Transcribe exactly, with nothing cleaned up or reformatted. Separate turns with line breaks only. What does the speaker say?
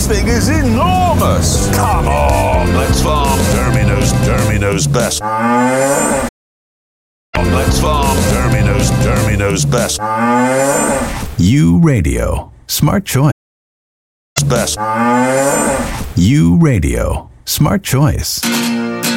thing is enormous. Come on, let's farm. Dermy knows, Dermy knows best. Let's farm. Dermy knows, Dermy knows best.
U Radio. Smart choice.
Best.
U Radio. Smart choice.